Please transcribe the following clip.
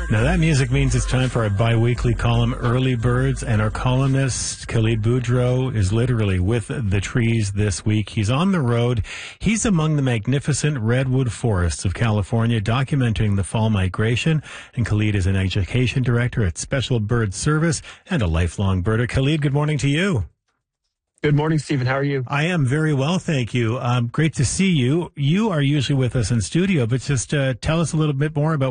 Now that music means it's time for our bi-weekly column, Early Birds, and our columnist, Khalid Boudreau, is literally with the trees this week. He's on the road. He's among the magnificent redwood forests of California, documenting the fall migration. And Khalid is an education director at Special Bird Service and a lifelong birder. Khalid, good morning to you. Good morning, Stephen. How are you? I am very well, thank you. Great to see you. You are usually with us in studio, but just tell us a little bit more about